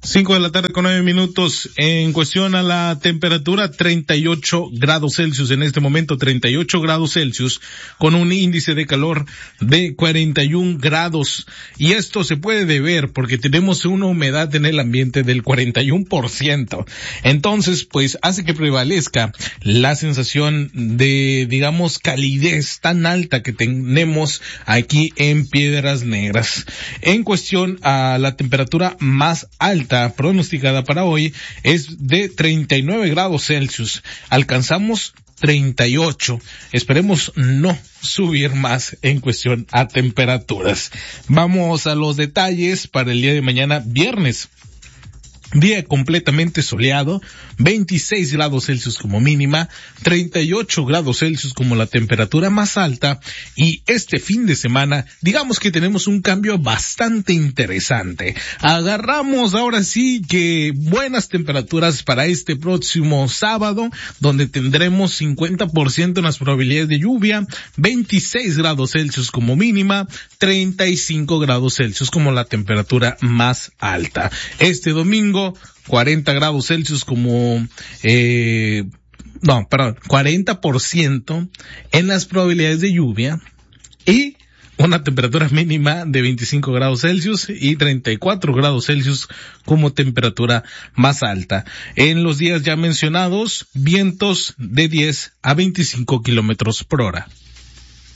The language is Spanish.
5:09 p.m. En cuestión a la temperatura, 38 grados Celsius en este momento, 38 grados Celsius, con un índice de calor de 41 grados. Y esto se puede deber porque tenemos una humedad en el ambiente del 41%. Entonces, pues, hace que prevalezca la sensación de, digamos, calidez tan alta que tenemos aquí en Piedras Negras. En cuestión a la temperatura más alta pronosticada para hoy es de 39 grados Celsius. Alcanzamos 38. Esperemos no subir más en cuestión a temperaturas. Vamos a los detalles para el día de mañana, viernes. Día completamente soleado, 26 grados Celsius como mínima, 38 grados Celsius como la temperatura más alta, y este fin de semana, digamos que tenemos un cambio bastante interesante. Agarramos ahora sí que buenas temperaturas para este próximo sábado, donde tendremos 50% en las probabilidades de lluvia, 26 grados Celsius como mínima, 35 grados Celsius como la temperatura más alta. Este domingo, 40 grados Celsius como, 40% en las probabilidades de lluvia y una temperatura mínima de 25 grados Celsius y 34 grados Celsius como temperatura más alta. En los días ya mencionados, vientos de 10 a 25 kilómetros por hora.